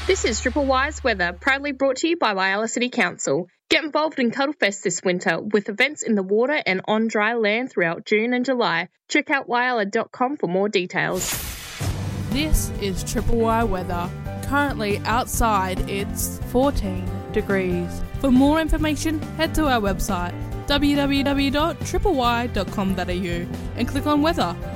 This is Triple Y's weather, proudly brought to you by Whyalla City Council. Get involved in Cuddlefest this winter with events in the water and on dry land throughout June and July. Check out whyalla.com for more details. This is Triple Y weather. Currently outside it's 14 degrees. For more information, head to our website www.tripley.com.au and click on weather.